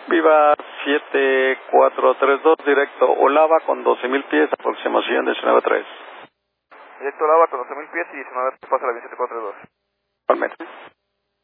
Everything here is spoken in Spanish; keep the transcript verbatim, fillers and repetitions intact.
Viva siete cuatro tres dos, directo Olava con doce mil pies, aproximación diecinueve tres. Directo Olava con doce mil pies y diecinueve, pasa la siete cuatro dos. Igualmente.